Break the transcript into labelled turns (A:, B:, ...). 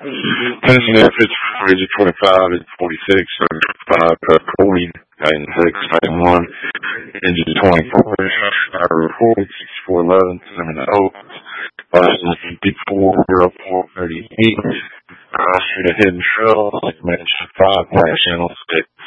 A: Testing outfits for Razor 25 and 46 and 5 cooling and 6 and 1. Engine 24, report 6411, 7 license 540438. Shoot a hidden shell, like mentioned, 5 black channels,